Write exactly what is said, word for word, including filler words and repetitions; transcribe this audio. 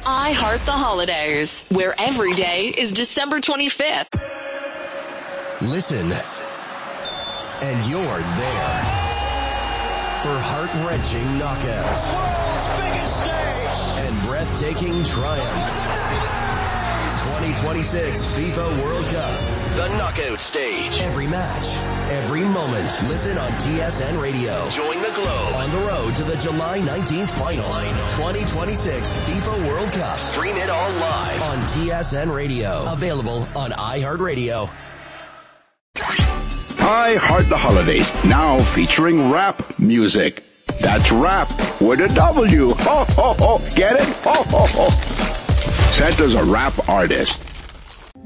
I Heart the Holidays, where every day is December twenty-fifth. Listen, and you're there for heart-wrenching knockouts, world's biggest stage, and breathtaking triumph. twenty twenty-six FIFA World Cup, the knockout stage. Every match, every moment. Listen on T S N Radio. Join the Globe on the road to the July nineteenth final. twenty twenty-six FIFA World Cup. Stream it all live on T S N Radio. Available on iHeartRadio. I Heart the Holidays, now featuring rap music. That's rap with a W. Ho, ho, ho. Get it? Ho, ho, ho. Santa's a rap artist.